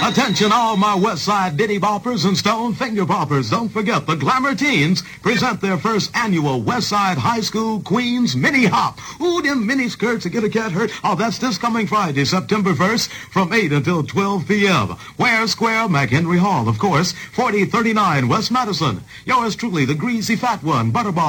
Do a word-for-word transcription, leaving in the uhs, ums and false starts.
Attention all my West Side ditty boppers and stone finger boppers. Don't forget the Glamour Teens present their first annual West Side High School Queens Mini Hop. Ooh, them mini skirts to get a cat hurt. Oh, that's this coming Friday, September first from eight until twelve p.m. Ware Square, McHenry Hall, of course, forty thirty-nine West Madison. Yours truly, the greasy fat one, Butterball.